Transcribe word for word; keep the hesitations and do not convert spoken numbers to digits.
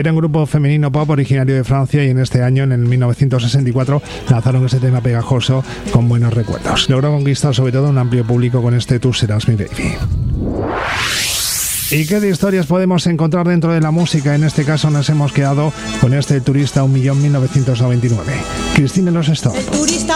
Era un grupo femenino pop originario de Francia y en este año, en el mil novecientos sesenta y cuatro, lanzaron ese tema pegajoso con buenos recuerdos. Logró conquistar sobre todo un amplio público con este Tú serás mi baby. ¿Y qué de historias podemos encontrar dentro de la música? En este caso nos hemos quedado con este Turista un millón mil novecientos noventa y nueve. Christine y los Stones.